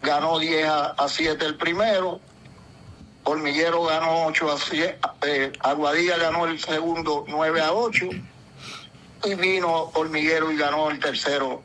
ganó 10-7 el primero, Hormiguero ganó 8-7, Aguadilla ganó el segundo 9-8, y vino Hormiguero y ganó el tercero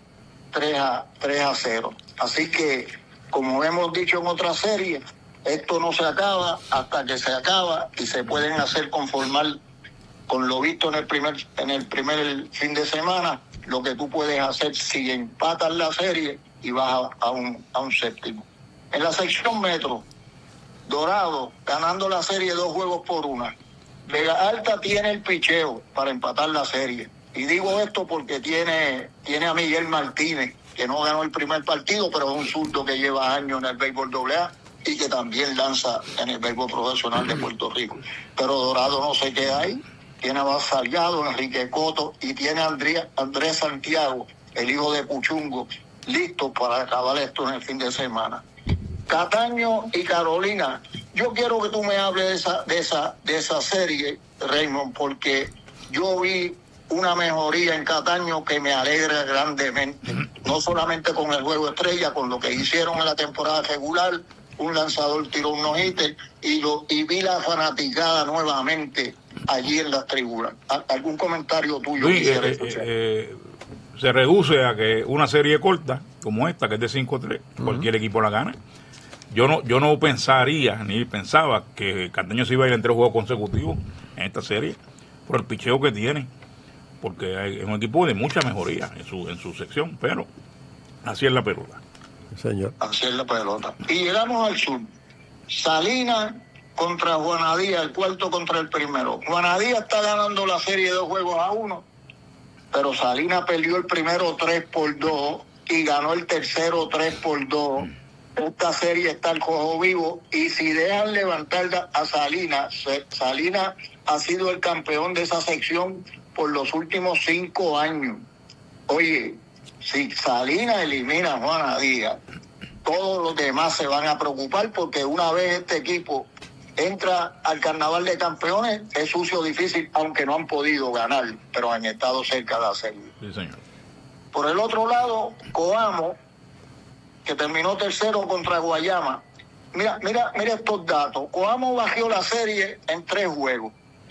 3-0. Así que, como hemos dicho en otra serie, esto no se acaba hasta que se acaba y se pueden hacer conformar con lo visto en el primer fin de semana, lo que tú puedes hacer si empatas la serie y vas a un séptimo. En la sección metro, Dorado ganando la serie 2-1. Vega Alta tiene el picheo para empatar la serie. Y digo esto porque tiene a Miguel Martínez, que no ganó el primer partido, pero es un zurdo que lleva años en el béisbol AA y que también lanza en el béisbol profesional de Puerto Rico. Pero Dorado no se queda ahí. Tiene a Bas Salgado, Enrique Coto y tiene a Andrés Santiago, el hijo de Puchungo, listos para acabar esto en el fin de semana. Cataño y Carolina, yo quiero que tú me hables de esa serie, Raymond, porque yo vi una mejoría en Cataño que me alegra grandemente, no solamente con el juego estrella, con lo que hicieron en la temporada regular, un lanzador tiró un no-hitter y vi la fanaticada nuevamente allí en las tribunas. ¿Algún comentario tuyo? Luis, se reduce a que una serie corta como esta, que es de 5-3, cualquier equipo la gana. Yo no pensaría, ni pensaba que Cataño se iba a ir en 3 juegos consecutivos en esta serie, por el picheo que tiene, porque es un equipo de mucha mejoría en su sección, pero así es la pelota. Señor. Así es la pelota. Y llegamos al sur. Salinas contra Juanadía, el cuarto contra el primero. Juanadía está ganando la serie 2-1, pero Salinas perdió el primero 3-2 y ganó el tercero 3-2. Esta serie está al cojo vivo y si dejan levantar a Salinas ha sido el campeón de esa sección por los últimos 5 años. Oye, si Salinas elimina a Juanadía, todos los demás se van a preocupar porque una vez este equipo entra al Carnaval de Campeones, es sucio difícil, aunque no han podido ganar, pero han estado cerca de la serie. Sí, señor. Por el otro lado, Coamo, que terminó tercero contra Guayama. Mira estos datos. Coamo bajó la serie en 3 juegos.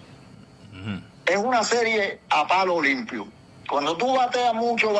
Es una serie a palo limpio. Cuando tú bateas mucho,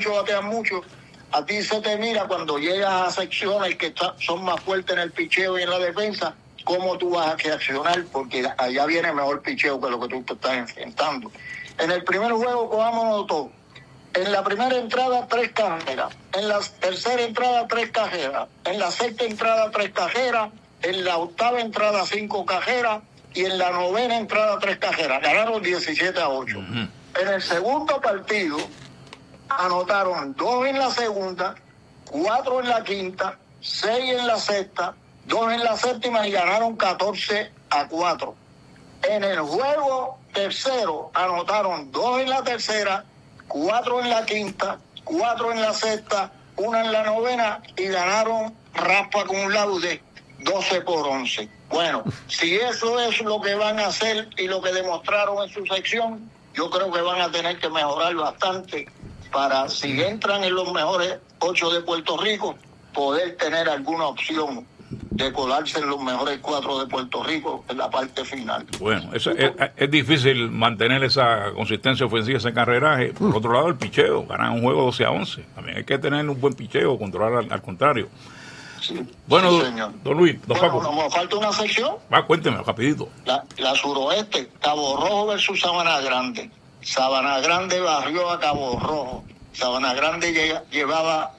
a ti se te mira cuando llegas a secciones que son más fuertes en el picheo y en la defensa, cómo tú vas a reaccionar, porque allá viene mejor picheo que lo que tú te estás enfrentando. En el primer juego, Coamo anotó en la primera entrada 3 carreras, en la tercera entrada 3 carreras, en la sexta entrada 3 carreras, en la octava entrada 5 carreras y en la novena entrada 3 carreras. Ganaron 17-8. En el segundo partido anotaron 2 en la segunda, 4 en la quinta, 6 en la sexta, 2 en la séptima y ganaron 14-4. En el juego tercero anotaron 2 en la tercera, 4 en la quinta, 4 en la sexta, 1 en la novena y ganaron raspa con laude 12-11. Bueno, si eso es lo que van a hacer y lo que demostraron en su sección, yo creo que van a tener que mejorar bastante para, si entran en los mejores 8 de Puerto Rico, poder tener alguna opción de colarse en los mejores 4 de Puerto Rico en la parte final. Bueno, es difícil mantener esa consistencia ofensiva, ese carreraje. Por otro lado, el picheo, ganar un juego 12-11. También hay que tener un buen picheo, controlar al contrario. Sí, bueno, sí, señor. Don Luis, Paco. Nos falta una sección. Cuénteme, rapidito. La suroeste, Cabo Rojo versus Sabana Grande. Sabana Grande barrió a Cabo Rojo. Sabana Grande llevaba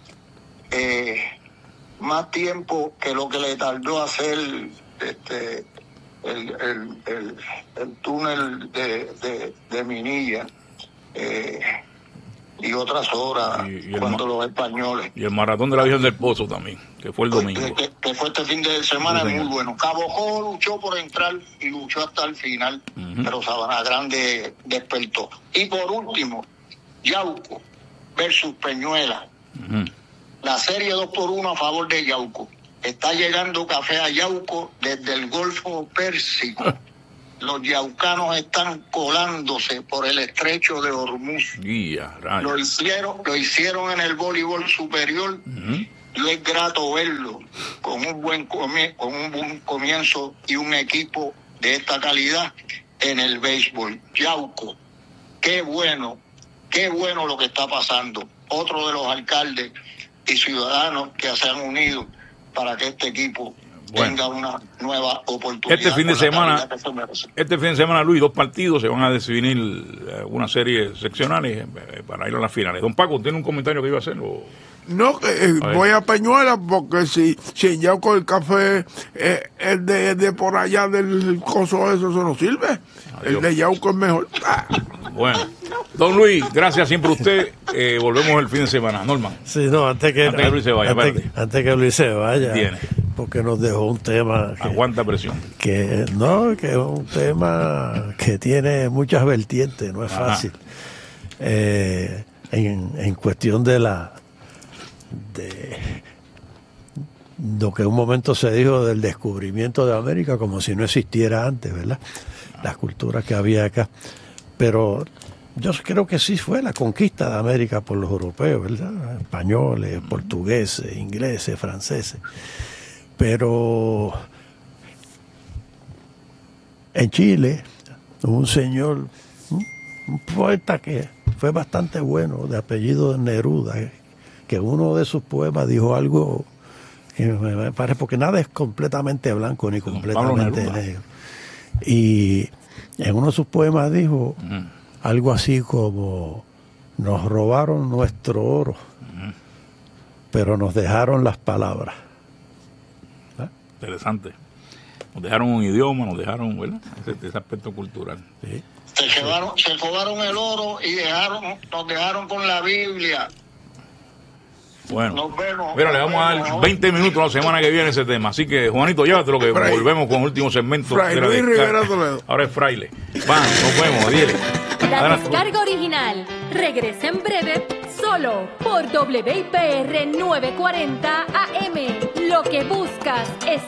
más tiempo que lo que le tardó hacer el túnel de Minilla y otras horas cuando los españoles. Y el maratón de la Virgen del Pozo también, que fue el domingo. Que fue este fin de semana, sí, muy bueno. Cabo Rojo luchó por entrar y luchó hasta el final, pero Sabana Grande despertó. Y por último, Yauco versus Peñuela. La serie 2-1 a favor de Yauco. Está llegando café a Yauco desde el Golfo Pérsico. Los yaucanos están colándose por el estrecho de Hormuz. Lo hicieron en el voleibol superior y es grato verlo con un buen comienzo y un equipo de esta calidad en el béisbol. Yauco, qué bueno lo que está pasando. Otro de los alcaldes y ciudadanos que se han unido para que este equipo tenga una nueva oportunidad. Este fin de semana, Luis, 2 partidos, se van a definir una serie seccionales para ir a las finales. Don Paco, ¿tiene un comentario que iba a hacer? No, voy a Peñuela, porque si Yauco el café es de por allá del coso, eso no sirve. Adiós. El de Yauco es mejor. Bueno, don Luis, gracias siempre a usted. Volvemos el fin de semana. Norman. Sí, no, antes que Luis se vaya. Antes que Luis se vaya. Tiene. Porque nos dejó un tema aguanta presión, que es un tema que tiene muchas vertientes, no es fácil. En cuestión de lo que en un momento se dijo del descubrimiento de América, como si no existiera antes, ¿verdad? Las culturas que había acá, pero yo creo que sí fue la conquista de América por los europeos, ¿verdad? Españoles, portugueses, ingleses, franceses. Pero en Chile hubo un señor, un poeta que fue bastante bueno, de apellido Neruda, que uno de sus poemas dijo algo que me parece, porque nada es completamente blanco ni completamente negro. Y en uno de sus poemas dijo algo así como: nos robaron nuestro oro, pero nos dejaron las palabras. Interesante. Nos dejaron un idioma, nos dejaron, ¿verdad? Ese aspecto cultural. Sí. Se robaron el oro y nos dejaron con la Biblia. Bueno, nos vemos. Mira, le vamos a dar 20 minutos la semana que viene ese tema. Así que, Juanito, llévatelo, que volvemos con el último segmento. Ahora es Fraile. Nos vemos, dile. La descarga original regresa en breve solo por WIPR 940 AM. Lo que buscas es